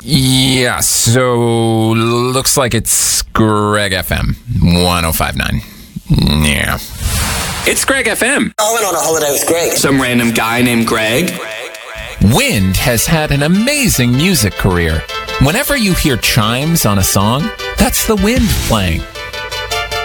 Yeah, so looks like it's Greg FM 105.9. Yeah. It's Greg FM. I went on a holiday with Greg. Some random guy named Greg. Wind has had an amazing music career. Whenever you hear chimes on a song, that's the wind playing.